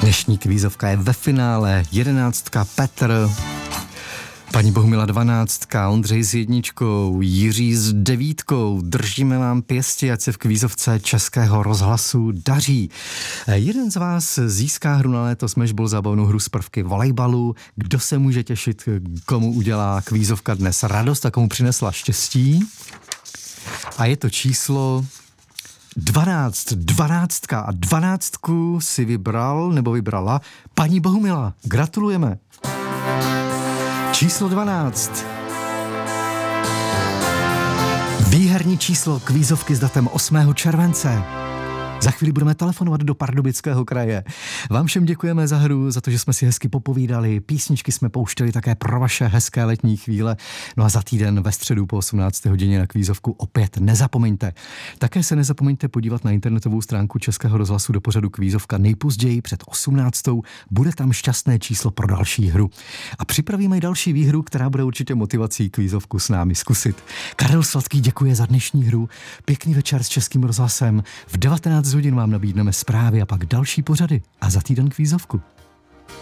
Dnešní kvízovka je ve finále. 11. Petr, paní Bohumila 12, Ondřej s 1, Jiří s 9. Držíme vám pěsti, ať se v kvízovce Českého rozhlasu daří. Jeden z vás získá hru na léto Smashball, zábavnou hru z prvky volejbalu. Kdo se může těšit, komu udělá kvízovka dnes radost a komu přinesla štěstí? A je to číslo 12. 12. A 12 si vybral nebo vybrala paní Bohumila. Gratulujeme. Číslo 12. Výherní číslo kvízovky s datem 8. července. Za chvíli budeme telefonovat do Pardubického kraje. Vám všem děkujeme za hru, za to, že jsme si hezky popovídali. Písničky jsme pouštěli také pro vaše hezké letní chvíle. No a za týden ve středu po 18. hodině na kvízovku opět nezapomeňte. Také se nezapomeňte podívat na internetovou stránku Českého rozhlasu do pořadu kvízovka nejpozději před 18. Bude tam šťastné číslo pro další hru. A připravíme i další výhru, která bude určitě motivací kvízovku s námi zkusit. Karel Sladký děkuje za dnešní hru. Pěkný večer s Českým rozhlasem. V 19 hodin vám nabídneme zprávy a pak další pořady a za týden kvízovku.